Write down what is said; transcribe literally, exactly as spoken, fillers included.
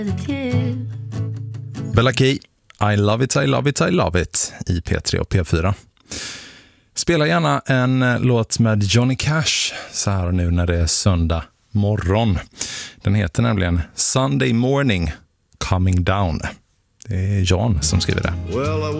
Bella Key, I love it, I love it, I love it i P tre och P fyra. Spela gärna en låt med Johnny Cash så här nu när det är söndag morgon. Den heter nämligen Sunday Morning Coming Down. Det är Jan som skriver det.